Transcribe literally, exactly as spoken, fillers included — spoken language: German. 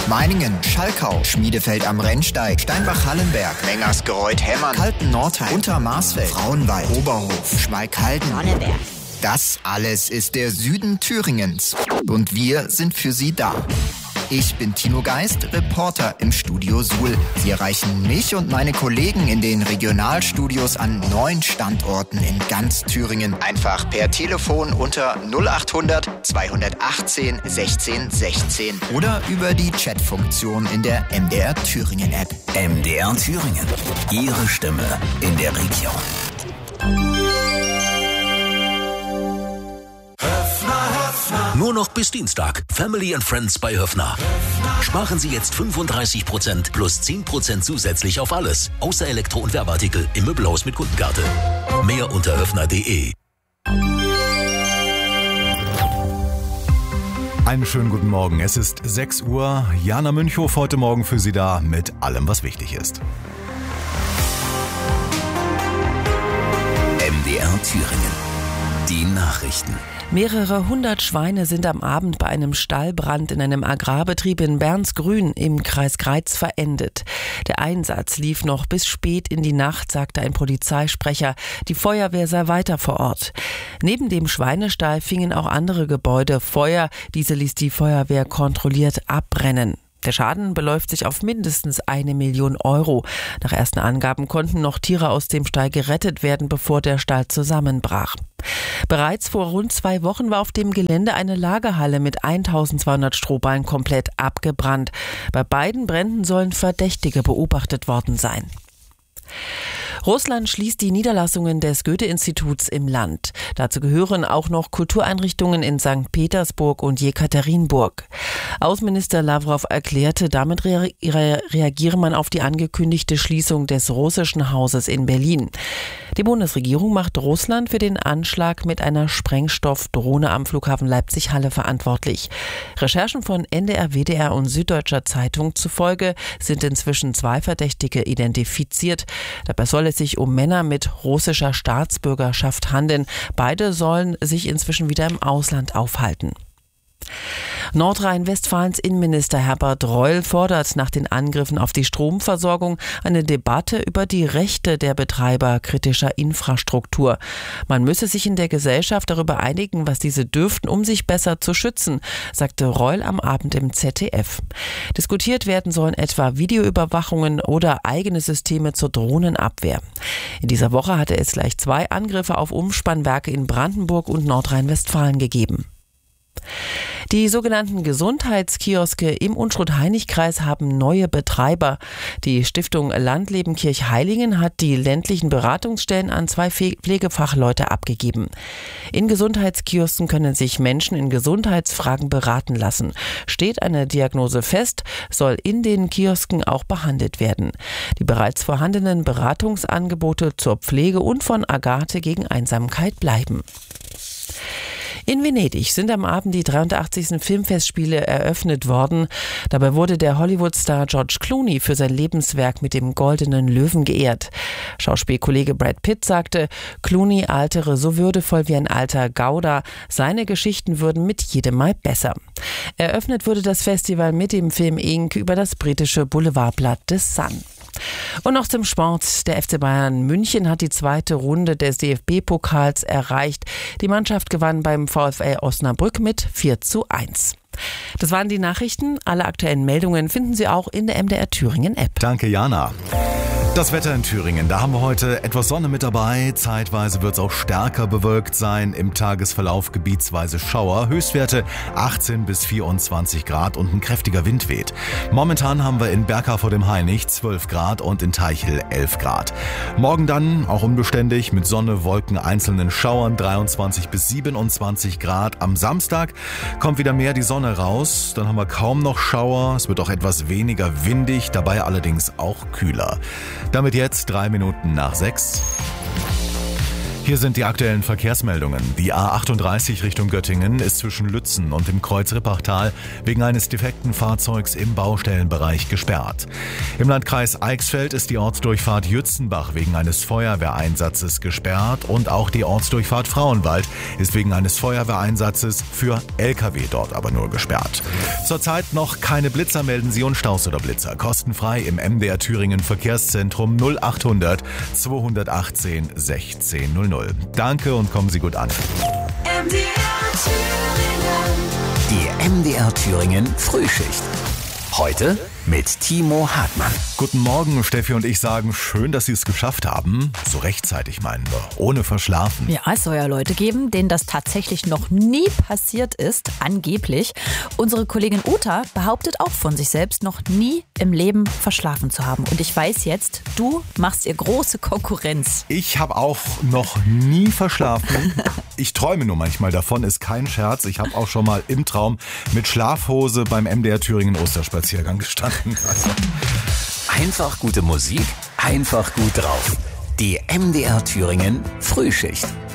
Meiningen, Schalkau, Schmiedefeld am Rennsteig, Steinbach-Hallenberg, Mengersgereuth-Hemmern, Kalten-Nordheim, Untermarsfeld, Frauenwald, Oberhof, Schmalkalden, Sonneberg. Das alles ist der Süden Thüringens. Und wir sind für Sie da. Ich bin Tino Geist, Reporter im Studio Suhl. Sie erreichen mich und meine Kollegen in den Regionalstudios an neun Standorten in ganz Thüringen. Einfach per Telefon unter null achthundert zweihundertachtzehn sechzehn sechzehn oder über die Chatfunktion in der M D R Thüringen App. M D R Thüringen. Ihre Stimme in der Region. Nur noch bis Dienstag. Family and Friends bei Höffner. Sparen Sie jetzt fünfunddreißig Prozent plus zehn Prozent zusätzlich auf alles. Außer Elektro- und Werbeartikel im Möbelhaus mit Kundenkarte. Mehr unter höffner punkt de. Einen schönen guten Morgen. Es ist sechs Uhr. Jana Münchhof heute Morgen für Sie da mit allem, was wichtig ist. M D R Thüringen. Die Nachrichten. Mehrere hundert Schweine sind am Abend bei einem Stallbrand in einem Agrarbetrieb in Bernsgrün im Kreis Greiz verendet. Der Einsatz lief noch bis spät in die Nacht, sagte ein Polizeisprecher. Die Feuerwehr sei weiter vor Ort. Neben dem Schweinestall fingen auch andere Gebäude Feuer. Diese ließ die Feuerwehr kontrolliert abbrennen. Der Schaden beläuft sich auf mindestens eine Million Euro. Nach ersten Angaben konnten noch Tiere aus dem Stall gerettet werden, bevor der Stall zusammenbrach. Bereits vor rund zwei Wochen war auf dem Gelände eine Lagerhalle mit eintausendzweihundert Strohballen komplett abgebrannt. Bei beiden Bränden sollen Verdächtige beobachtet worden sein. Russland schließt die Niederlassungen des Goethe-Instituts im Land. Dazu gehören auch noch Kultureinrichtungen in Sankt Petersburg und Jekaterinburg. Außenminister Lawrow erklärte, damit rea- reagiere man auf die angekündigte Schließung des russischen Hauses in Berlin. Die Bundesregierung macht Russland für den Anschlag mit einer Sprengstoffdrohne am Flughafen Leipzig-Halle verantwortlich. Recherchen von N D R, W D R und Süddeutscher Zeitung zufolge sind inzwischen zwei Verdächtige identifiziert. Dabei soll es sich um Männer mit russischer Staatsbürgerschaft handeln. Beide sollen sich inzwischen wieder im Ausland aufhalten. Nordrhein-Westfalens Innenminister Herbert Reul fordert nach den Angriffen auf die Stromversorgung eine Debatte über die Rechte der Betreiber kritischer Infrastruktur. Man müsse sich in der Gesellschaft darüber einigen, was diese dürften, um sich besser zu schützen, sagte Reul am Abend im Z D F. Diskutiert werden sollen etwa Videoüberwachungen oder eigene Systeme zur Drohnenabwehr. In dieser Woche hatte es gleich zwei Angriffe auf Umspannwerke in Brandenburg und Nordrhein-Westfalen gegeben. Die sogenannten Gesundheitskioske im Unstrut-Hainich-Kreis haben neue Betreiber. Die Stiftung Landleben Kirchheilingen hat die ländlichen Beratungsstellen an zwei Pflegefachleute abgegeben. In Gesundheitskiosken können sich Menschen in Gesundheitsfragen beraten lassen. Steht eine Diagnose fest, soll in den Kiosken auch behandelt werden. Die bereits vorhandenen Beratungsangebote zur Pflege und von Agathe gegen Einsamkeit bleiben. In Venedig sind am Abend die dreiundachtzigsten Filmfestspiele eröffnet worden. Dabei wurde der Hollywood-Star George Clooney für sein Lebenswerk mit dem Goldenen Löwen geehrt. Schauspielkollege Brad Pitt sagte, Clooney altere so würdevoll wie ein alter Gouda. Seine Geschichten würden mit jedem Mal besser. Eröffnet wurde das Festival mit dem Film Ink über das britische Boulevardblatt The Sun. Und noch zum Sport. Der F C Bayern München hat die zweite Runde des D F B-Pokals erreicht. Die Mannschaft gewann beim VfL Osnabrück mit vier zu eins. Das waren die Nachrichten. Alle aktuellen Meldungen finden Sie auch in der M D R Thüringen App. Danke, Jana. Das Wetter in Thüringen, da haben wir heute etwas Sonne mit dabei. Zeitweise wird es auch stärker bewölkt sein. Im Tagesverlauf gebietsweise Schauer. Höchstwerte achtzehn bis vierundzwanzig Grad und ein kräftiger Wind weht. Momentan haben wir in Berka vor dem Hainich zwölf Grad und in Teichel elf Grad. Morgen dann auch unbeständig mit Sonne, Wolken, einzelnen Schauern dreiundzwanzig bis siebenundzwanzig Grad. Am Samstag kommt wieder mehr die Sonne raus. Dann haben wir kaum noch Schauer. Es wird auch etwas weniger windig, dabei allerdings auch kühler. Damit jetzt drei Minuten nach sechs. Hier sind die aktuellen Verkehrsmeldungen. Die A achtunddreißig Richtung Göttingen ist zwischen Lützen und dem Kreuz Rippachtal wegen eines defekten Fahrzeugs im Baustellenbereich gesperrt. Im Landkreis Eichsfeld ist die Ortsdurchfahrt Jützenbach wegen eines Feuerwehreinsatzes gesperrt und auch die Ortsdurchfahrt Frauenwald ist wegen eines Feuerwehreinsatzes für L K W dort aber nur gesperrt. Zurzeit noch keine Blitzer, melden Sie uns Staus oder Blitzer. Kostenfrei im M D R Thüringen Verkehrszentrum null achthundert zweihundertachtzehn sechzehn null null. Danke und kommen Sie gut an. M D R Thüringen. Die M D R Thüringen Frühschicht. Heute mit Timo Hartmann. Guten Morgen, Steffi und ich sagen, schön, dass Sie es geschafft haben. So rechtzeitig meinen wir, ohne verschlafen. Ja, es soll ja Leute geben, denen das tatsächlich noch nie passiert ist, angeblich. Unsere Kollegin Uta behauptet auch von sich selbst, noch nie im Leben verschlafen zu haben. Und ich weiß jetzt, du machst ihr große Konkurrenz. Ich habe auch noch nie verschlafen. Ich träume nur manchmal davon, ist kein Scherz. Ich habe auch schon mal im Traum mit Schlafhose beim M D R Thüringen Osterspaziergang gestanden. Also. Einfach gute Musik, einfach gut drauf. Die M D R Thüringen Frühschicht.